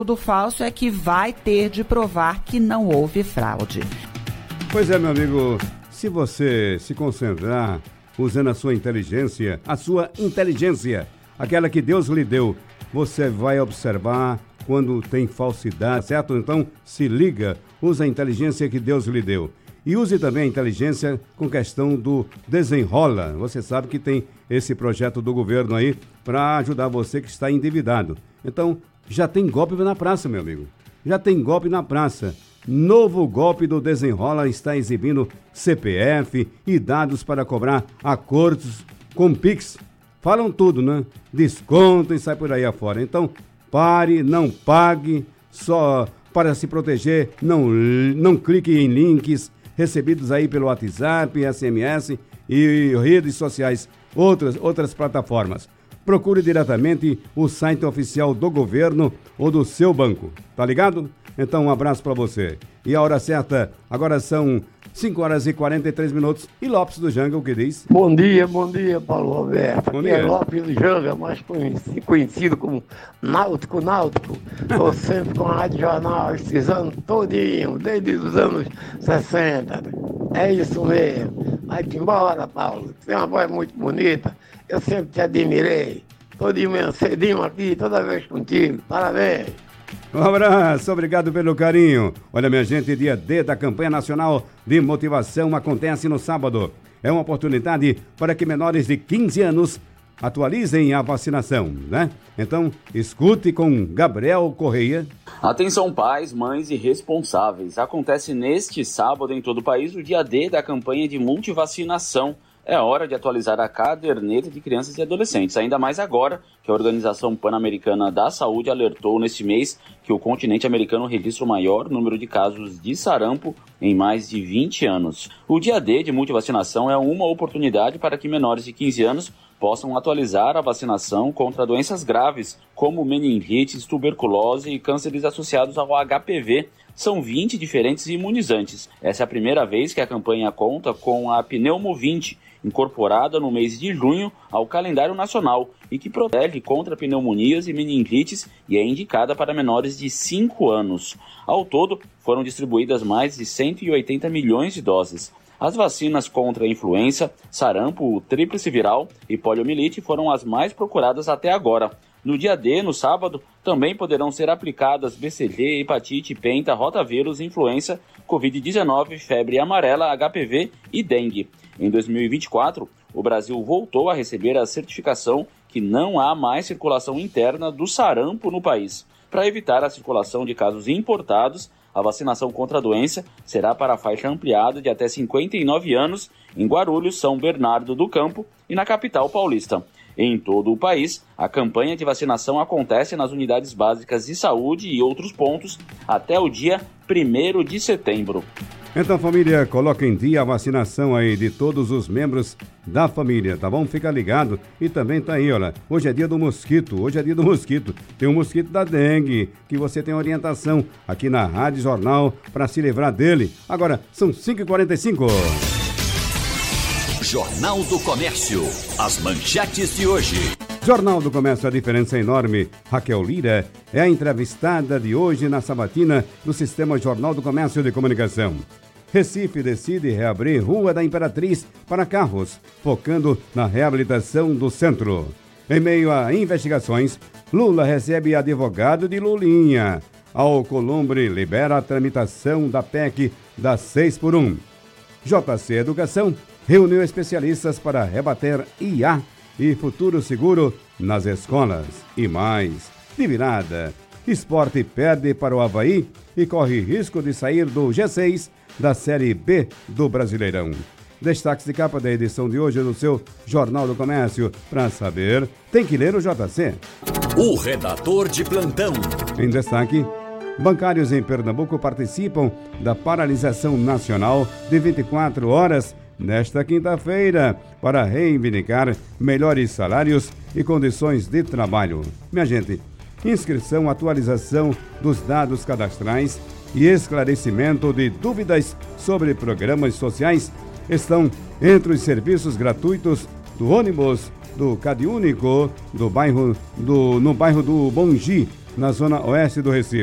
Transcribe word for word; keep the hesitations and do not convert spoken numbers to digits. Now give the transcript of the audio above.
do falso é que vai ter de provar que não houve fraude. Pois é, meu amigo, se você se concentrar usando a sua inteligência, a sua inteligência, aquela que Deus lhe deu, você vai observar quando tem falsidade, certo? Então, se liga, use a inteligência que Deus lhe deu. E use também a inteligência com questão do Desenrola. Você sabe que tem esse projeto do governo aí para ajudar você que está endividado. Então, já tem golpe na praça, meu amigo. Já tem golpe na praça. Novo golpe do Desenrola está exibindo C P F e dados para cobrar acordos com Pix. Falam tudo, né? Desconto e sai por aí afora. Então, pare, não pague, só para se proteger, não, não clique em links recebidos aí pelo WhatsApp, S M S e redes sociais, outras, outras plataformas. Procure diretamente o site oficial do governo ou do seu banco, tá ligado? Então, um abraço para você. E a hora certa, agora são cinco horas e quarenta e três minutos. E Lopes do Janga, o que diz? Bom dia, bom dia, Paulo Roberto. Bom Aqui dia. é Lopes do Janga, mais conhecido, conhecido como Náutico Náutico. Estou sempre com a Rádio Jornal esses anos todinho, desde os anos sessenta. É isso mesmo. Vai-te embora, Paulo. Você tem uma voz muito bonita. Eu sempre te admirei. Tô de manhã cedinho aqui, toda vez contigo. Parabéns. Um abraço, obrigado pelo carinho. Olha, minha gente, dia D da campanha nacional de motivação acontece no sábado. É uma oportunidade para que menores de quinze anos atualizem a vacinação, né? Então, escute com Gabriel Correia. Atenção pais, mães e responsáveis. Acontece neste sábado em todo o país o dia D da campanha de multivacinação. É hora de atualizar a caderneta de crianças e adolescentes, ainda mais agora que a Organização Pan-Americana da Saúde alertou neste mês que o continente americano registra o maior número de casos de sarampo em mais de vinte anos. O dia D de multivacinação é uma oportunidade para que menores de quinze anos possam atualizar a vacinação contra doenças graves, como meningites, tuberculose e cânceres associados ao H P V. São vinte diferentes imunizantes. Essa é a primeira vez que a campanha conta com a Pneumo vinte, incorporada no mês de junho ao calendário nacional e que protege contra pneumonias e meningites e é indicada para menores de cinco anos. Ao todo, foram distribuídas mais de cento e oitenta milhões de doses. As vacinas contra a influenza, sarampo, tríplice viral e poliomielite foram as mais procuradas até agora. No dia D, no sábado, também poderão ser aplicadas B C G, hepatite, penta, rotavírus, influenza, covid dezenove, febre amarela, H P V e dengue. Em dois mil e vinte e quatro, o Brasil voltou a receber a certificação que não há mais circulação interna do sarampo no país. Para evitar a circulação de casos importados, a vacinação contra a doença será para a faixa ampliada de até cinquenta e nove anos em Guarulhos, São Bernardo do Campo e na capital paulista. Em todo o país, a campanha de vacinação acontece nas unidades básicas de saúde e outros pontos até o dia primeiro de setembro. Então, família, coloca em dia a vacinação aí de todos os membros da família, tá bom? Fica ligado. E também tá aí, olha, hoje é dia do mosquito, hoje é dia do mosquito. Tem o mosquito da dengue, que você tem orientação aqui na Rádio Jornal para se livrar dele. Agora, são cinco e quarenta e cinco. Jornal do Comércio, as manchetes de hoje. Jornal do Comércio, a diferença é enorme. Raquel Lira é a entrevistada de hoje na sabatina do Sistema Jornal do Comércio de Comunicação. Recife decide reabrir Rua da Imperatriz para carros, focando na reabilitação do centro. Em meio a investigações, Lula recebe advogado de Lulinha. Alcolumbre libera a tramitação da P E C da seis por um. J C Educação reuniu especialistas para rebater I A e futuro seguro nas escolas. E mais, de virada, Sport perde para o Avaí e corre risco de sair do G seis da Série B do Brasileirão. Destaques de capa da edição de hoje do seu Jornal do Comércio. Para saber, tem que ler o J C. O redator de plantão. Em destaque, bancários em Pernambuco participam da paralisação nacional de vinte e quatro horas nesta quinta-feira para reivindicar melhores salários e condições de trabalho. Minha gente, inscrição, atualização dos dados cadastrais e esclarecimento de dúvidas sobre programas sociais estão entre os serviços gratuitos do ônibus do CadÚnico do bairro do, no bairro do Bongi, na zona oeste do Recife.